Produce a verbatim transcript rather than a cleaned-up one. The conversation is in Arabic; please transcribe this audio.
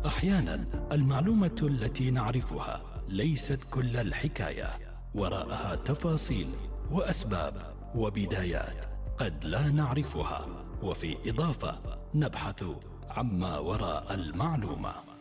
أحيانا المعلومة التي نعرفها ليست كل الحكاية، وراءها تفاصيل وأسباب وبدايات قد لا نعرفها، وفي إضافة نبحث عما وراء المعلومة.